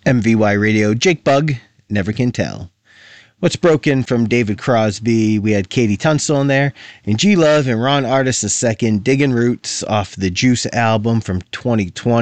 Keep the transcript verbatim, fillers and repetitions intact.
M V Y Radio, Jake Bugg, Never Can Tell. What's Broken from David Crosby, we had Katie Tunstall in there, and G Love and Ron Artis the second, Diggin' Roots off the Juice album from twenty twenty.